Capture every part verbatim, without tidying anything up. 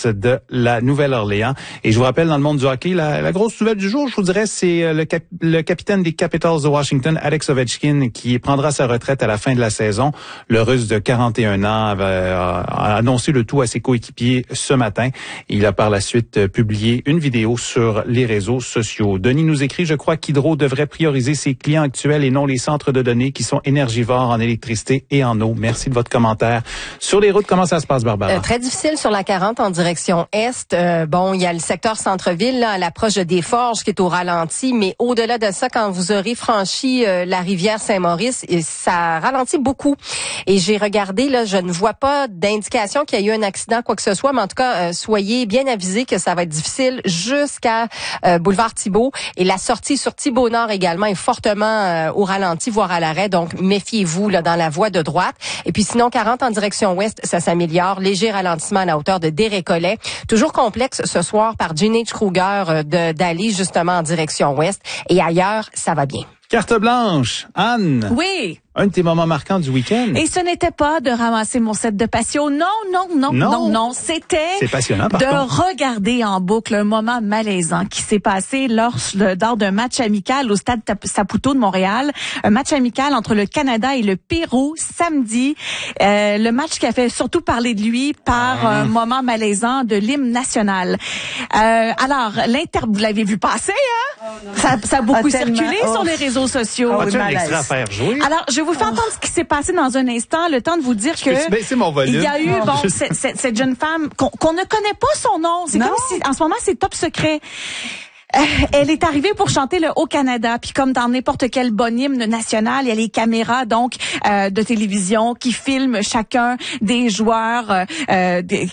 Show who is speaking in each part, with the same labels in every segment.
Speaker 1: de la Nouvelle-Orléans. Et je vous rappelle, dans le monde du hockey, la, la grosse nouvelle du jour, je vous dirais, c'est le, cap, le capitaine des Capitals de Washington, Alex Ovechkin, qui prendra sa retraite à la fin de la saison. Le Russe de quarante et un ans avait, a, a annoncé le tout à ses coéquipiers ce matin. Il a par la suite publié une vidéo sur les réseaux sociaux. Denis nous écrit, je crois qu'Hydro devrait prioriser ses clients actuels et non les centres de données qui sont énergivores en électricité et en eau. Merci de votre commentaire. Sur les routes, comment ça se passe, Barbara?
Speaker 2: Euh, très difficile sur la quarante en direction est. Euh, bon, il y a le secteur centre-ville, là, à l'approche de Desforges, qui est au ralenti, mais au-delà de ça, quand vous aurez franchi euh, la rivière Saint-Maurice, ça ralentit beaucoup. Et j'ai regardé, là, je ne vois pas d'indication qu'il y a eu un accident, quoi que ce soit, mais en tout cas, euh, soyez bien avisés que ça va être difficile jusqu'à euh, boulevard Thibault. Et la sortie sur Thibault-Nord également est fortement euh, au ralenti, voire à l'arrêt, donc méfiez-vous là dans la voie de droite. Et puis sinon, quarante en direction ouest, ça s'améliore. Léger ralentissement à la hauteur de Desrécollets. Toujours complexe ce soir par Gene H. Kruger de d'aller justement en direction ouest. Et ailleurs, ça va bien.
Speaker 1: Carte blanche, Anne.
Speaker 3: Oui.
Speaker 1: Un de tes moments marquants du week-end.
Speaker 3: Et ce n'était pas de ramasser mon set de patio. Non, non, non, non, non. non. C'était
Speaker 1: C'est passionnant, par
Speaker 3: de
Speaker 1: contre.
Speaker 3: regarder en boucle un moment malaisant qui s'est passé lors, lors d'un match amical au stade Saputo de Montréal. Un match amical entre le Canada et le Pérou samedi. Euh, le match qui a fait surtout parler de lui par un moment malaisant de l'hymne national. Euh, alors, l'inter, vous l'avez vu passer, hein? Oh, ça, ça a beaucoup ah, circulé oh. sur les réseaux sociaux.
Speaker 1: Oh, As-tu un extrait à faire jouer?
Speaker 3: Alors, je vais vous faire entendre ce qui s'est passé dans un instant, le temps de vous dire que
Speaker 1: c'est mon volume.
Speaker 3: il y a eu
Speaker 1: non,
Speaker 3: bon
Speaker 1: je...
Speaker 3: cette, cette, cette jeune femme qu'on, qu'on ne connaît pas son nom. C'est non. comme si en ce moment c'est top secret. Euh, elle est arrivée pour chanter le Haut-Canada, puis comme dans n'importe quel bon hymne national, il y a les caméras donc euh, de télévision qui filment chacun des joueurs euh, des,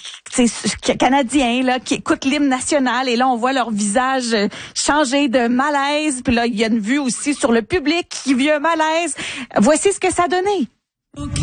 Speaker 3: canadiens là qui écoutent l'hymne national, et là on voit leur visage changer de malaise, puis là il y a une vue aussi sur le public qui vit un malaise. Voici ce que ça a donné.